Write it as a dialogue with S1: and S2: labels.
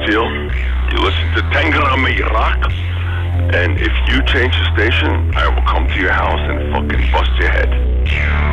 S1: deal? You listen to Tengarame Rock, and if you change the station, I will come to your house and fucking bust your head.